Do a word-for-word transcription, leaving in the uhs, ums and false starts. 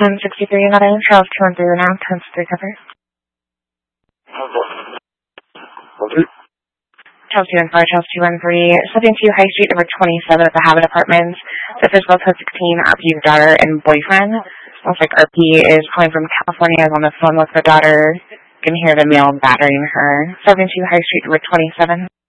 Um, sixty-three and other, Charles two one three now, ten three cover. Charles two one four, Charles two one three, seventy-two High Street, number twenty-seven at the Habit Apartments. The physical code sixteen, R P's daughter and boyfriend. Looks like R P is calling from California, is on the phone with the daughter. You can hear the male battering her. seventy-two High Street, number twenty-seven.